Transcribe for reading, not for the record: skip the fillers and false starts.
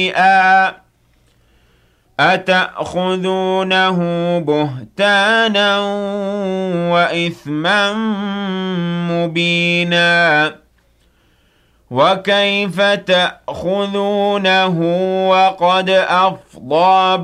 أتأخذونه بهتانا وإثما مبينا وكيف تأخذونه وقد أفضى